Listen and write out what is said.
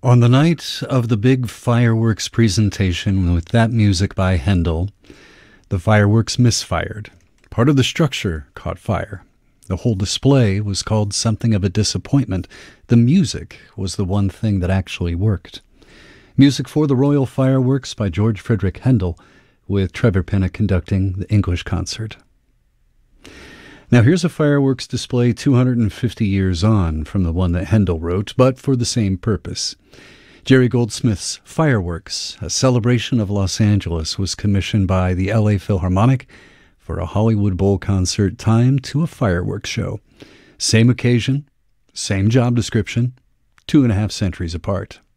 On the night of the big fireworks presentation with that music by Handel, the fireworks misfired. Part of the structure caught fire. The whole display was called something of a disappointment. The music was the one thing that actually worked. Music for the Royal Fireworks by George Friedrich Handel, with Trevor Pinnock conducting the English concert. Now here's a fireworks display 250 years on from the one that Handel wrote, but for the same purpose. Jerry Goldsmith's Fireworks, a celebration of Los Angeles, was commissioned by the LA Philharmonic for a Hollywood Bowl concert timed to a fireworks show. Same occasion, same job description, 2.5 centuries apart.